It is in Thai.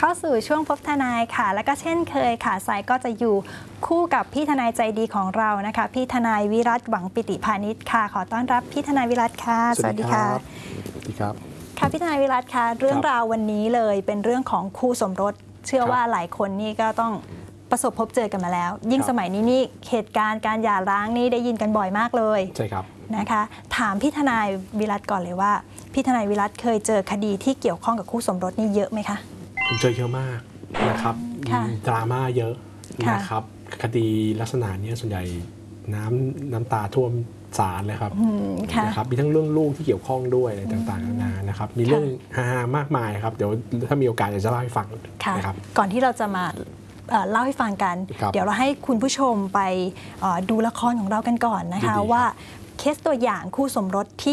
เข้าสู่ช่วงพบทนายค่ะแล้วก็เช่นเคยค่ะสายก็จะอยู่คู่กับพี่ทนายใจดีของเรานะคะพี่ทนายวิรัตหวังปิติพาณิชย์ค่ะขอต้อนรับพี่ทนายวิรัตค่ะสวัสดีครับสวัสดีครับค่ะพี่ทนายวิรัตค่ะเรื่องราววันนี้เลยเป็นเรื่องของคู่สมรสเชื่อว่าหลายคนนี่ก็ต้องประสบพบเจอกันมาแล้วยิ่งสมัยนี้นี่เหตุการณ์การหย่าร้างนี่ได้ยินกันบ่อยมากเลยใช่ครับนะคะถามพี่ทนายวิรัตก่อนเลยว่าพี่ทนายวิรัตเคยเจอคดีที่เกี่ยวข้องกับคู่สมรสนี่เยอะไหมคะผมเจอเยอะมากนะครับดราม่าเยอะนะครับคดีลักษณะนี้ส่วนใหญ่น้ำตาท่วมศาลเลยครับนะครับมีทั้งเรื่องลูกที่เกี่ยวข้องด้วยอะไรต่างๆนานานะครับมีเรื่องฮามากมายครับเดี๋ยวถ้ามีโอกาสอยากจะเล่าให้ฟังนะครับก่อนที่เราจะมาเล่าให้ฟังกันเดี๋ยวเราให้คุณผู้ชมไปดูละครของเรากันก่อนนะคะว่าเคสตัวอย่างคู่สมรสที่